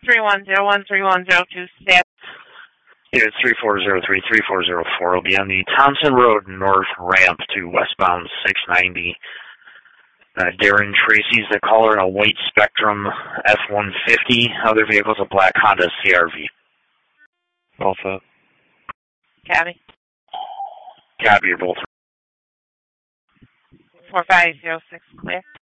310-13102 staff. It's 3403-3404. Will be on the Thompson Road North ramp to westbound 690. Darren Tracy's the caller in a white Spectrum F-150. Other vehicle's a black Honda CR-V. Both up. Copy. Copy, you're both. 4506 clear.